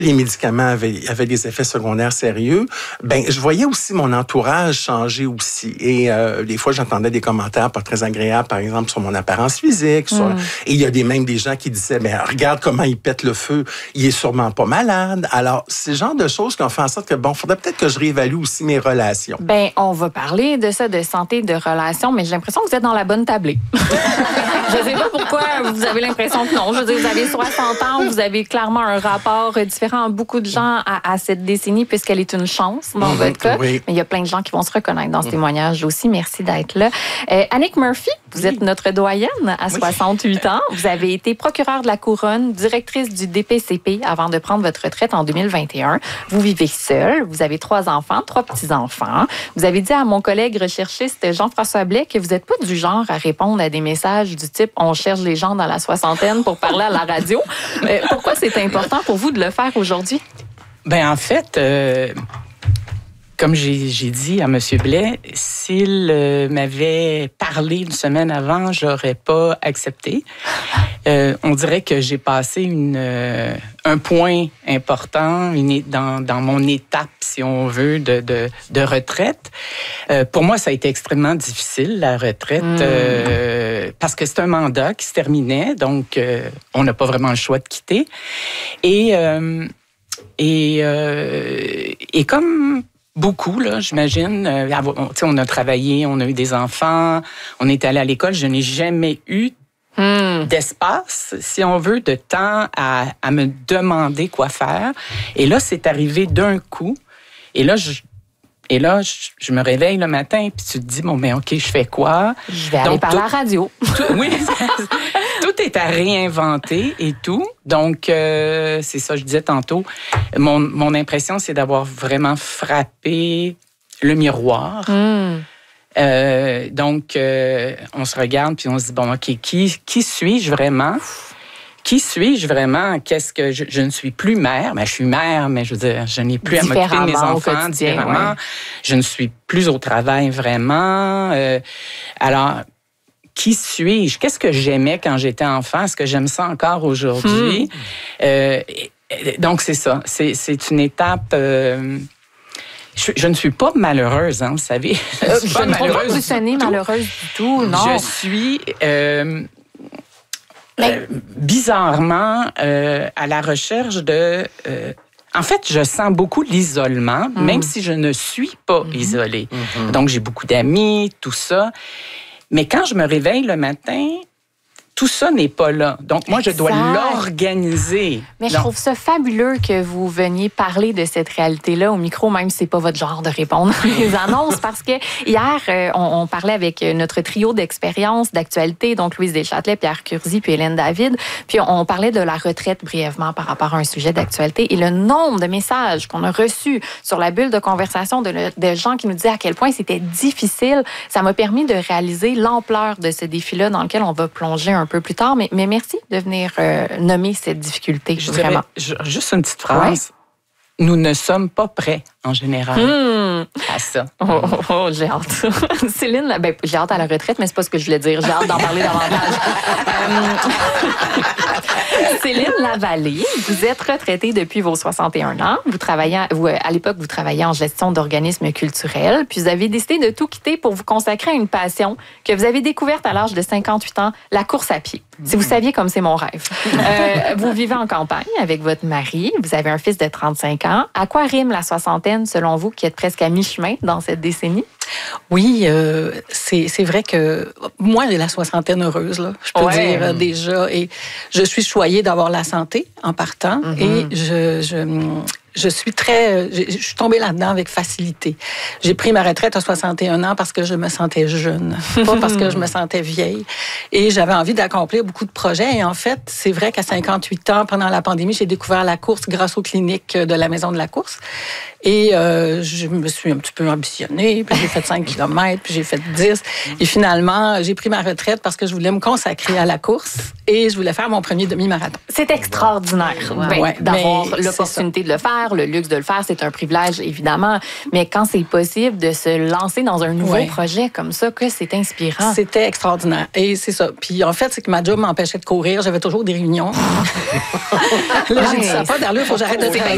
les médicaments avaient des effets secondaires sérieux, ben je voyais aussi mon entourage changer aussi. Et des fois, j'entendais des commentaires pas très agréables, par exemple, sur mon apparence physique. Et il y a même des gens qui disaient, mais regarde comment il pète le feu, il est sûrement pas malade. Alors, c'est le genre de choses qui ont fait en sorte que, bon, faudrait peut-être que je réévalue aussi mes relations. Ben, on va parler de ça, de santé, de relations, mais j'ai l'impression que vous êtes dans la bonne tablée. Je sais pas pourquoi vous avez l'impression que non. Je veux dire, vous avez 60 ans, vous avez clairement un rapport différent à beaucoup de gens à cette décennie, puisqu'elle est une chance dans votre cas. Oui. Mais il y a plein de gens qui vont se reconnaître dans ce témoignage aussi. Merci d'être là. Annick Murphy, vous êtes notre doyenne à 68 ans. Vous avez été procureure de la Couronne, directrice du DPCP avant de prendre votre retraite en 2021. Vous vivez seule. Vous avez 3 enfants, 3 petits-enfants. Vous avez dit à mon collègue recherchiste Jean-François Blais que vous n'êtes pas du genre à répondre à des messages du type « on cherche les gens dans la soixantaine pour parler à la radio ». Pourquoi c'est important pour vous de le faire aujourd'hui? Ben en fait, comme j'ai dit à M. Blais, s'il m'avait parlé une semaine avant, j'aurais pas accepté. On dirait que j'ai passé un point important dans mon étape, si on veut, de retraite. Pour moi, ça a été extrêmement difficile, la retraite, parce que c'est un mandat qui se terminait, donc on n'a pas vraiment le choix de quitter. Et comme beaucoup, là, j'imagine, on a travaillé, on a eu des enfants, on est allé à l'école, je n'ai jamais eu d'espace, si on veut, de temps à me demander quoi faire. Et là, c'est arrivé d'un coup. Et là, je me réveille le matin, puis tu te dis, bon, ben OK, je fais quoi? Je vais aller parler à la radio. Oui, tout est à réinventer et tout. Donc, c'est ça, je disais tantôt. Mon impression, c'est d'avoir vraiment frappé le miroir. Donc, on se regarde, puis on se dit, bon, OK, qui suis-je vraiment? Qui suis-je vraiment? Qu'est-ce que je ne suis plus mère? Ben, je suis mère, mais je veux dire, je n'ai plus à m'occuper de mes enfants différemment. Ouais. Je ne suis plus au travail vraiment. Alors, qui suis-je? Qu'est-ce que j'aimais quand j'étais enfant? Est-ce que j'aime ça encore aujourd'hui? Donc, c'est ça. C'est une étape... Je ne suis pas malheureuse, hein, vous savez. Je ne trouve pas que vous sonnez malheureuse du tout, non. Je suis... bizarrement, à la recherche de... en fait, je sens beaucoup l'isolement, même si je ne suis pas isolée. Donc, j'ai beaucoup d'amis, tout ça. Mais quand je me réveille le matin, tout ça n'est pas là. Donc, moi, je dois l'organiser. Mais je trouve ça fabuleux que vous veniez parler de cette réalité-là au micro, même si c'est pas votre genre de répondre les annonces, parce que hier, on parlait avec notre trio d'expériences, d'actualité, donc Louise Deschâtelet, Pierre Curzi, puis Hélène David, puis on parlait de la retraite brièvement par rapport à un sujet d'actualité, et le nombre de messages qu'on a reçus sur la bulle de conversation de gens qui nous disaient à quel point c'était difficile, ça m'a permis de réaliser l'ampleur de ce défi-là dans lequel on va plonger un peu plus tard, mais merci de venir nommer cette difficulté. Je dirais, juste une petite phrase. Ouais. Nous ne sommes pas prêts, en général, à ça. J'ai hâte. Céline, j'ai hâte à la retraite, mais c'est pas ce que je voulais dire. J'ai hâte d'en parler davantage. Céline Lavallée, vous êtes retraitée depuis vos 61 ans. À l'époque, vous travailliez en gestion d'organismes culturels, puis vous avez décidé de tout quitter pour vous consacrer à une passion que vous avez découverte à l'âge de 58 ans, la course à pied. Si vous saviez comme c'est mon rêve. Vous vivez en campagne avec votre mari, vous avez un fils de 35 ans. À quoi rime la soixantaine, selon vous, qui êtes presque à mi-chemin dans cette décennie? Oui, c'est vrai que moi, j'ai la soixantaine heureuse, là, je peux dire déjà. Et je suis choyée d'avoir la santé en partant. Et je suis tombée là-dedans avec facilité. J'ai pris ma retraite à 61 ans parce que je me sentais jeune, pas parce que je me sentais vieille. Et j'avais envie d'accomplir beaucoup de projets. Et en fait, c'est vrai qu'à 58 ans, pendant la pandémie, j'ai découvert la course grâce aux cliniques de la Maison de la course. Et je me suis un petit peu ambitionnée, puis j'ai fait 5 km, puis j'ai fait 10. Et finalement, j'ai pris ma retraite parce que je voulais me consacrer à la course et je voulais faire mon premier demi-marathon. C'est extraordinaire d'avoir l'opportunité de le faire, le luxe de le faire, c'est un privilège, évidemment. Mais quand c'est possible de se lancer dans un nouveau projet comme ça, que c'est inspirant. C'était extraordinaire. Et c'est ça. Puis en fait, c'est que ma job m'empêchait de courir. J'avais toujours des réunions. Là, j'ai dit ça pas d'allure, il faut que j'arrête de travailler.